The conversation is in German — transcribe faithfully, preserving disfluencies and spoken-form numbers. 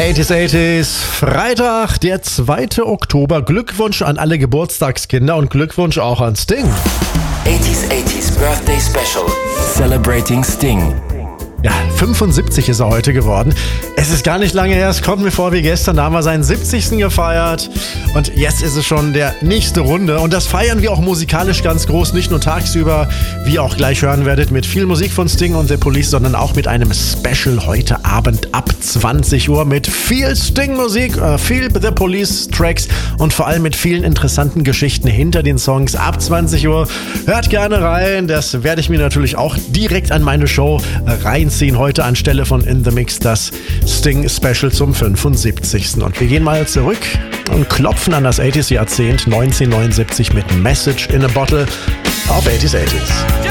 achtziger achtziger, Freitag, der zweite Oktober. Glückwunsch an alle Geburtstagskinder und Glückwunsch auch an Sting. achtziger achtziger Birthday Special. Celebrating Sting. Ja, fünfundsiebzig ist er heute geworden. Es ist gar nicht lange her, es kommt mir vor wie gestern, da haben wir seinen siebzigsten gefeiert. Und jetzt ist es schon der nächste Runde. Und das feiern wir auch musikalisch ganz groß, nicht nur tagsüber, wie ihr auch gleich hören werdet, mit viel Musik von Sting und The Police, sondern auch mit einem Special heute Abend ab zwanzig Uhr mit viel Sting-Musik, äh, viel The Police-Tracks und vor allem mit vielen interessanten Geschichten hinter den Songs ab zwanzig Uhr. Hört gerne rein, das werde ich mir natürlich auch direkt an meine Show reinziehen. Heute anstelle von In The Mix das Sting Special zum fünfundsiebzigsten Und wir gehen mal zurück und klopfen an das achtziger Jahrzehnt neunzehnhundertneunundsiebzig mit Message in a Bottle auf achtziger achtziger.